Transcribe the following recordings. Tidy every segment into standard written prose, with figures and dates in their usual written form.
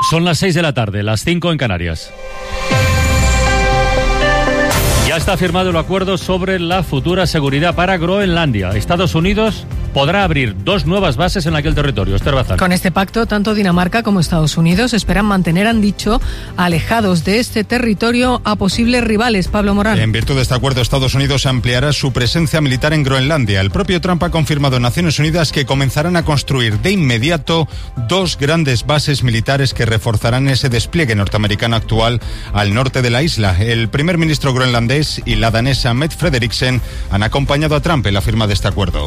Son las 6 de la tarde, las 5 en Canarias. Ya está firmado el acuerdo sobre la futura seguridad para Groenlandia. Estados Unidos podrá abrir 2 nuevas bases en aquel territorio. Esther Bazán. Con este pacto, tanto Dinamarca como Estados Unidos esperan mantener, han dicho, alejados de este territorio a posibles rivales. Pablo Morán. En virtud de este acuerdo, Estados Unidos ampliará su presencia militar en Groenlandia. El propio Trump ha confirmado en Naciones Unidas que comenzarán a construir de inmediato 2 grandes bases militares que reforzarán ese despliegue norteamericano actual al norte de la isla. El primer ministro groenlandés y la danesa Mette Frederiksen han acompañado a Trump en la firma de este acuerdo.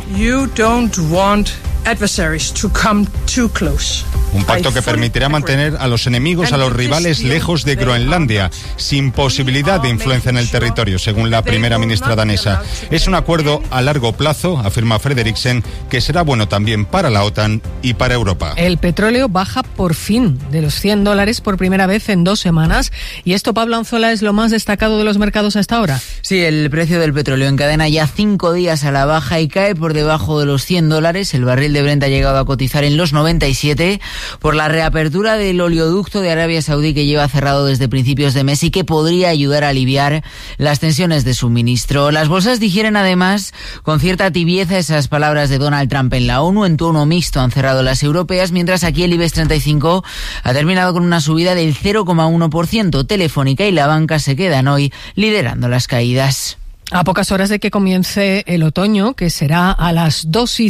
Un pacto que permitirá mantener a los enemigos, a los rivales, lejos de Groenlandia, sin posibilidad de influencia en el territorio, según la primera ministra danesa. Es un acuerdo a largo plazo, afirma Frederiksen, que será bueno también para la OTAN y para Europa. El petróleo baja por fin de los $100 por primera vez en 2 semanas. Y esto, Pablo Anzola, es lo más destacado de los mercados hasta ahora. Sí, el precio del petróleo encadena ya 5 días a la baja y cae por debajo de los $100. El barril de Brent ha llegado a cotizar en los 97 por la reapertura del oleoducto de Arabia Saudí, que lleva cerrado desde principios de mes y que podría ayudar a aliviar las tensiones de suministro. Las bolsas digieren además con cierta tibieza esas palabras de Donald Trump en la ONU. En tono mixto han cerrado las europeas, mientras aquí el IBEX 35 ha terminado con una subida del 0,1%. Telefónica y la banca se quedan hoy liderando las caídas. A pocas horas de que comience el otoño, que será a las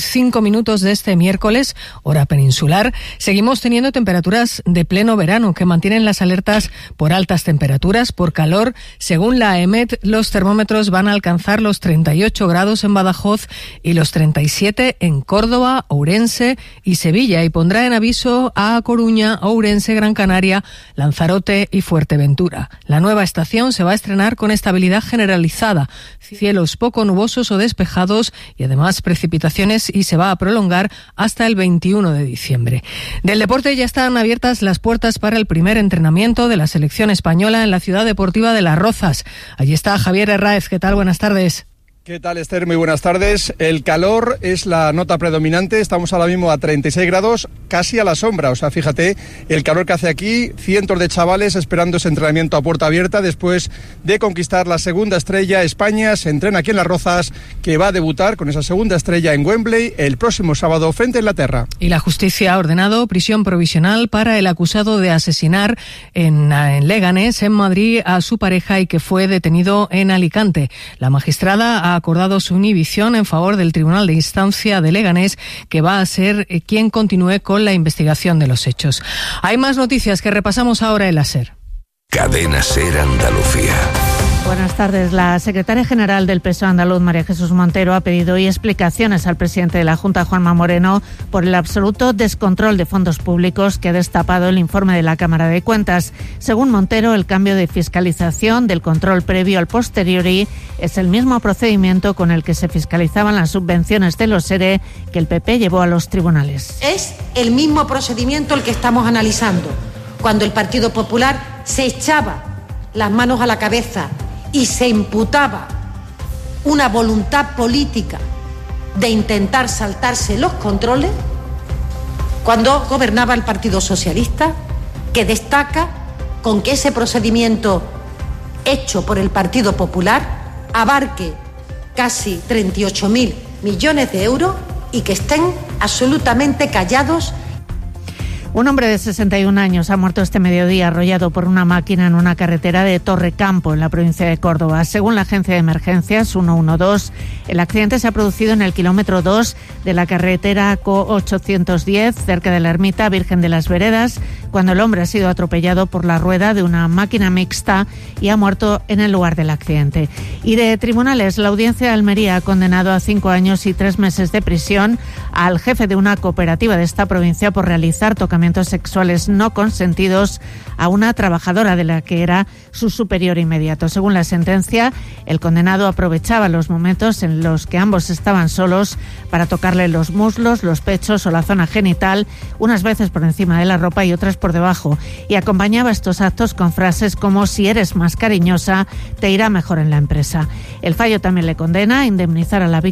2:05 de este miércoles, hora peninsular, seguimos teniendo temperaturas de pleno verano que mantienen las alertas por altas temperaturas, por calor. Según la EMET, los termómetros van a alcanzar los 38 grados en Badajoz y los 37 en Córdoba, Ourense y Sevilla, y pondrá en aviso a Coruña, Ourense, Gran Canaria, Lanzarote y Fuerteventura. La nueva estación se va a estrenar con estabilidad generalizada, cielos poco nubosos o despejados y además precipitaciones, y se va a prolongar hasta el 21 de diciembre. Del deporte ya están abiertas las puertas para el primer entrenamiento de la selección española en la ciudad deportiva de Las Rozas. Allí está Javier Herráez. ¿Qué tal? Buenas tardes. ¿Qué tal, Esther? Muy buenas tardes. El calor es la nota predominante. Estamos ahora mismo a 36 grados, casi a la sombra. O sea, fíjate el calor que hace aquí. Cientos de chavales esperando ese entrenamiento a puerta abierta después de conquistar la segunda estrella. España se entrena aquí en Las Rozas, que va a debutar con esa segunda estrella en Wembley el próximo sábado frente a Inglaterra. Y la justicia ha ordenado prisión provisional para el acusado de asesinar en Leganés, en Madrid, a su pareja y que fue detenido en Alicante. La magistrada ha acordado su inhibición en favor del Tribunal de Instancia de Leganés, que va a ser quien continúe con la investigación de los hechos. Hay más noticias que repasamos ahora en la SER. Cadena SER Andalucía. Buenas tardes. La secretaria general del PSOE andaluz, María Jesús Montero, ha pedido hoy explicaciones al presidente de la Junta, Juanma Moreno, por el absoluto descontrol de fondos públicos que ha destapado el informe de la Cámara de Cuentas. Según Montero, el cambio de fiscalización del control previo al posteriori es el mismo procedimiento con el que se fiscalizaban las subvenciones de los ERE que el PP llevó a los tribunales. Es el mismo procedimiento el que estamos analizando, cuando el Partido Popular se echaba las manos a la cabeza y se imputaba una voluntad política de intentar saltarse los controles, cuando gobernaba el Partido Socialista, que destaca con que ese procedimiento hecho por el Partido Popular abarque casi 38.000 millones de euros y que estén absolutamente callados. Un hombre de 61 años ha muerto este mediodía arrollado por una máquina en una carretera de Torrecampo, en la provincia de Córdoba. Según la agencia de emergencias 112, el accidente se ha producido en el kilómetro 2 de la carretera CO810, cerca de la ermita Virgen de las Veredas, cuando el hombre ha sido atropellado por la rueda de una máquina mixta y ha muerto en el lugar del accidente. Y de tribunales, la audiencia de Almería ha condenado a 5 años y 3 meses de prisión al jefe de una cooperativa de esta provincia por realizar tocamientos sexuales no consentidos a una trabajadora de la que era su superior inmediato. Según la sentencia, el condenado aprovechaba los momentos en los que ambos estaban solos para tocarle los muslos, los pechos o la zona genital, unas veces por encima de la ropa y otras por debajo, y acompañaba estos actos con frases como: si eres más cariñosa, te irá mejor en la empresa. El fallo también le condena a indemnizar a la víctima